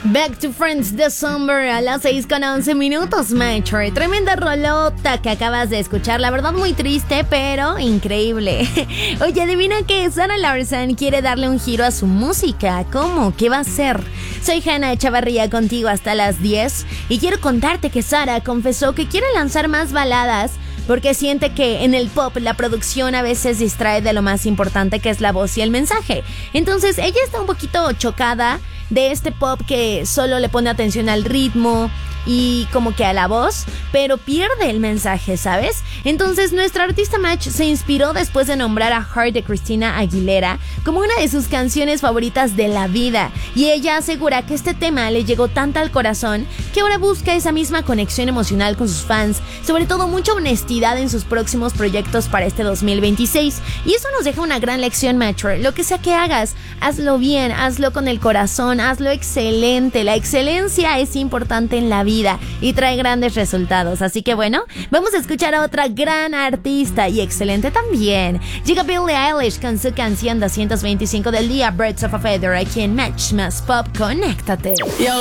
Back to Friends December a las 6:11 Metro. Tremenda rolota que acabas de escuchar. La verdad muy triste, pero increíble. Oye, adivina que Sara Larsson quiere darle un giro a su música. ¿Cómo? ¿Qué va a hacer? Soy Hanna Echavarría contigo hasta las 10 y quiero contarte que Sara confesó que quiere lanzar más baladas porque siente que en el pop la producción a veces distrae de lo más importante, que es la voz y el mensaje. Entonces ella está un poquito chocada de este pop que solo le pone atención al ritmo y como que a la voz, pero pierde el mensaje, ¿sabes? Entonces nuestra artista Match se inspiró después de nombrar a Heart de Christina Aguilera como una de sus canciones favoritas de la vida, y ella asegura que este tema le llegó tanto al corazón que ahora busca esa misma conexión emocional con sus fans, sobre todo mucha honestidad en sus próximos proyectos para este 2026, y eso nos deja una gran lección, Match. Lo que sea que hagas, hazlo bien, hazlo con el corazón, hazlo excelente. La excelencia es importante en la vida y trae grandes resultados. Así que bueno, vamos a escuchar a otra gran artista y excelente también. Llega Billie Eilish con su canción 225 del día, Birds of a Feather, aquí en Match Más Pop. Conéctate. Yo,